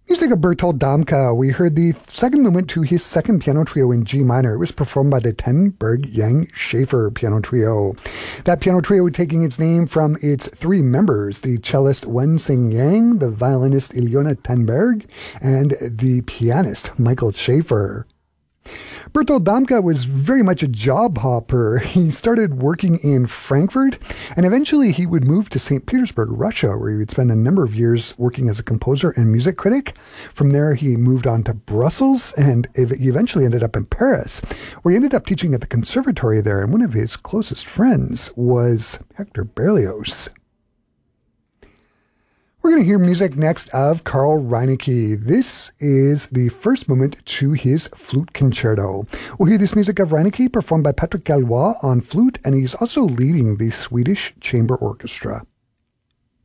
Music of Bertold Damka. We heard the second movement to his second piano trio in G minor. It was performed by the Ten Berg Yang Schaefer piano trio. That piano trio taking its name from its three members, the cellist Wen Sing Yang, the violinist Ilyona Tenberg, and the pianist Michael Schaefer. Bertold Damka was very much a job hopper. He started working in Frankfurt, and eventually he would move to St. Petersburg, Russia, where he would spend a number of years working as a composer and music critic. From there, he moved on to Brussels, and he eventually ended up in Paris, where he ended up teaching at the conservatory there, and one of his closest friends was Hector Berlioz. We're going to hear music next of Carl Reinecke. This is the first movement to his flute concerto. We'll hear this music of Reinecke performed by Patrick Gallois on flute, and he's also leading the Swedish Chamber Orchestra.